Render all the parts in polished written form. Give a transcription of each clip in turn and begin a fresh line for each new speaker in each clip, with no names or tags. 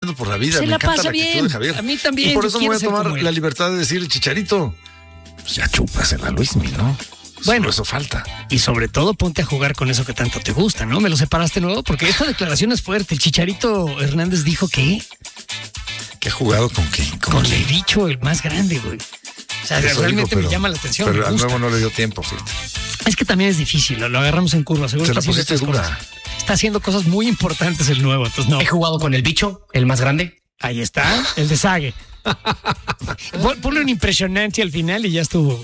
sonriendo por la vida.
Se
me
la
encanta
pasa
la actitud
bien.
de Javier.
A mí también.
Y por eso me voy a
quiero ser
tomar
como él.
la libertad de decir, Chicharito, pues ya chúpasela, Luismi, ¿no?
Bueno.
Solo eso falta.
Y sobre todo ponte a jugar con eso que tanto te gusta, ¿no? Me lo separaste nuevo porque esta declaración es fuerte. El Chicharito Hernández dijo que
¿Qué ha jugado con qué?
con el bicho el más grande, güey. O sea,
Eso
realmente
digo,
me llama la atención.
Pero
me
al
gusta.
nuevo no le dio tiempo, fíjate.
Es que también es difícil, lo agarramos en curva. Seguro
Se la
está haciendo
pusiste
otras
dura.
cosas. Está haciendo cosas muy importantes el nuevo, entonces no.
He jugado con el bicho, el más grande.
Ahí está, el de Sague. Ponle un impresionante al final y ya estuvo.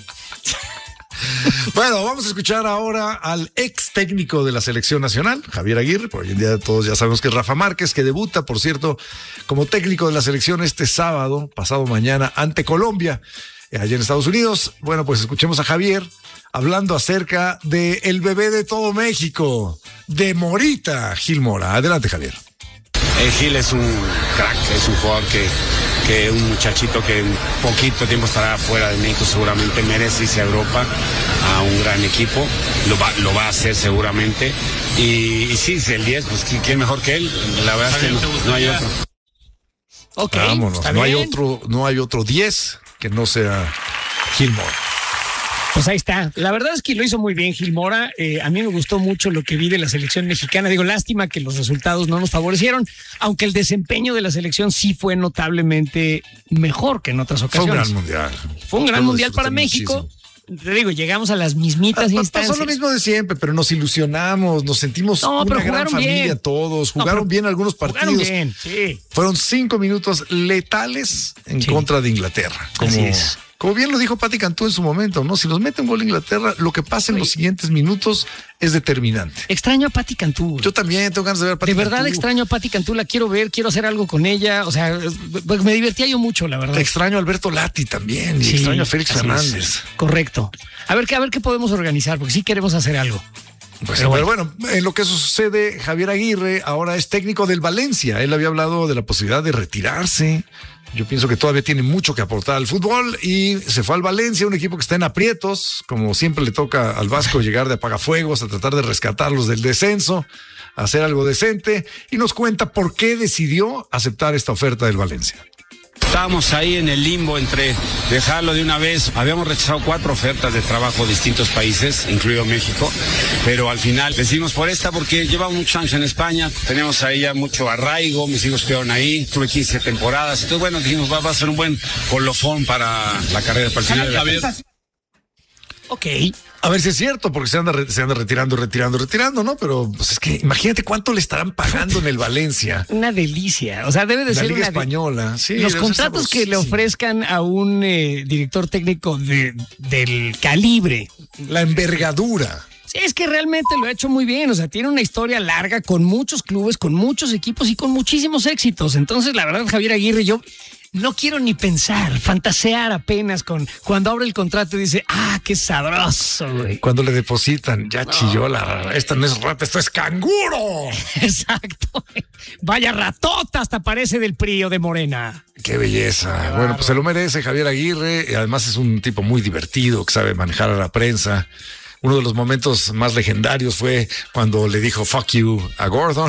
Bueno, vamos a escuchar ahora al ex técnico de la selección nacional, Javier Aguirre. Por hoy en día todos ya sabemos que es Rafa Márquez, que debuta, por cierto, como técnico de la selección este sábado, pasado mañana, ante Colombia, allá en Estados Unidos. Bueno, pues escuchemos a Javier hablando acerca de el bebé de todo México, de Morita, Gil Mora. Adelante, Javier.
Gil es un crack, es un jugador que un muchachito que en poquito tiempo estará fuera de México, seguramente merece irse a Europa, a un gran equipo, lo va a hacer seguramente, y sí, el 10, pues ¿quién mejor que él? La verdad es que no hay otro.
Ok,
Vámonos,
está
no hay
bien.
otro 10 que no sea Gil Mora.
Pues ahí está. La verdad es que lo hizo muy bien Gil Mora. A mí me gustó mucho lo que vi de la selección mexicana. Digo, lástima que los resultados no nos favorecieron, aunque el desempeño de la selección sí fue notablemente mejor que en otras
Fue un
ocasiones.
gran mundial.
Fue un gran
Yo lo
mundial para
disfruté
México.
muchísimo.
Te digo, llegamos a las mismitas instancias.
Pasó lo mismo de siempre, pero nos ilusionamos, nos sentimos
No, pero
una gran
jugaron
familia
bien.
todos,
No,
jugaron
pero
bien algunos partidos.
Jugaron bien, sí.
Fueron 5 minutos letales en
Sí.
contra de Inglaterra.
Así es.
Como bien lo dijo Pati Cantú en su momento, ¿no? Si nos mete un gol Inglaterra, lo que pasa en los siguientes minutos es determinante.
Extraño a Pati Cantú.
Yo también tengo ganas de ver a Pati
De verdad
Cantú.
extraño a Pati Cantú, la quiero ver, quiero hacer algo con ella. O sea, me divertía yo mucho, la verdad.
Extraño a Alberto Lati también, y
Sí,
extraño a Félix
así
Fernández.
es. Correcto. A ver qué podemos organizar, porque sí queremos hacer algo.
Pues,
Pero
pero bueno, en lo que sucede, Javier Aguirre ahora es técnico del Valencia. Él había hablado de la posibilidad de retirarse. Yo pienso que todavía tiene mucho que aportar al fútbol y se fue al Valencia, un equipo que está en aprietos. Como siempre le toca al Vasco llegar de apagafuegos a tratar de rescatarlos del descenso, hacer algo decente, y nos cuenta por qué decidió aceptar esta oferta del Valencia.
Estábamos ahí en el limbo entre dejarlo de una vez. Habíamos rechazado 4 ofertas de trabajo de distintos países, incluido México, pero al final decidimos por esta porque llevamos muchos años en España, tenemos ahí ya mucho arraigo, mis hijos quedaron ahí, tuve 15 temporadas, entonces bueno, dijimos va a ser un buen colofón para la carrera, para el final de la carrera.
Ok.
A ver si es cierto, porque se anda retirando, ¿no? Pero pues es que imagínate cuánto le estarán pagando en el Valencia.
Una delicia. O sea, debe de
La
ser
Liga
una
Española. Sí,
los
debe ser
contratos que le
sabrosísimo.
ofrezcan a un director técnico del calibre.
La envergadura.
Sí, es que realmente lo ha hecho muy bien. O sea, tiene una historia larga con muchos clubes, con muchos equipos y con muchísimos éxitos. Entonces, la verdad, Javier Aguirre, yo no quiero ni pensar, fantasear apenas con cuando abre el contrato y dice, qué sabroso, güey.
Cuando le depositan, ya chilló esta no es rata, esto es canguro.
Exacto. Vaya ratota, hasta parece del PRI o de Morena.
Qué belleza. Bueno, pues se lo merece Javier Aguirre. Y además es un tipo muy divertido que sabe manejar a la prensa. Uno de los momentos más legendarios fue cuando le dijo fuck you a Gordon,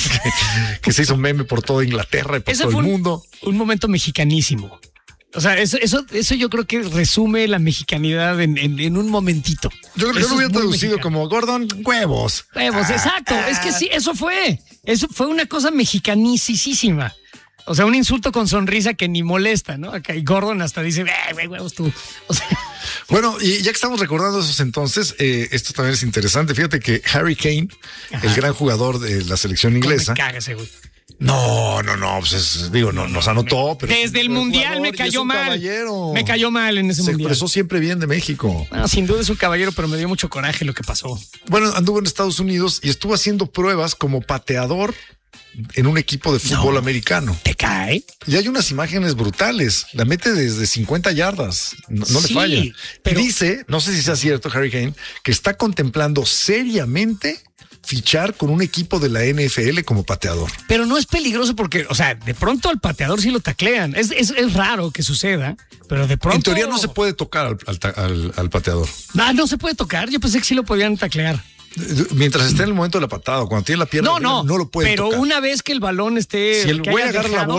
que se hizo meme por toda Inglaterra y por
Ese
todo
fue
el mundo.
un momento mexicanísimo. O sea, eso yo creo que resume la mexicanidad en un momentito.
Yo creo que
Eso
lo hubiera
es muy
traducido
mexicano.
como Gordon, huevos.
Huevos, exacto. Es que sí, eso fue una cosa mexicanicísima. O sea, un insulto con sonrisa que ni molesta, ¿no? Acá y Gordon hasta dice, huevos tú. O sea,
Bueno, y ya que estamos recordando esos entonces, esto también es interesante. Fíjate que Harry Kane, el gran jugador de la selección inglesa.
me caga ese güey.
No, pues no nos anotó. Pero
Desde el Mundial me cayó mal.
Caballero.
Me cayó mal en ese
Se
Mundial.
expresó siempre bien de México.
No, sin duda es un caballero, pero me dio mucho coraje lo que pasó.
Bueno, anduvo en Estados Unidos y estuvo haciendo pruebas como pateador en un equipo de fútbol americano.
¿Te cae?
Y hay unas imágenes brutales. La mete desde 50 yardas. No le
Sí,
falla.
pero-
Y dice, no sé si sea cierto, Harry Kane, que está contemplando seriamente fichar con un equipo de la NFL como pateador.
Pero no es peligroso porque, o sea, de pronto al pateador sí lo taclean. Es raro que suceda, pero de pronto.
En teoría no se puede tocar al pateador.
No se puede tocar. Yo pensé que sí lo podían taclear.
Mientras esté en el momento de la patada, cuando tiene la pierna,
No
lo puede
pero
tocar.
una vez que el balón esté.
Si el
que
güey
haya
agarra la
dejado,